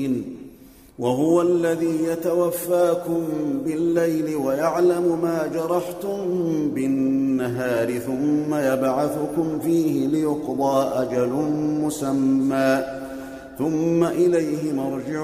وهو الذي يتوفاكم بالليل ويعلم ما جرحتم بالنهار ثم يبعثكم فيه ليقضى أجل مسمى ثم إليه مرجعكم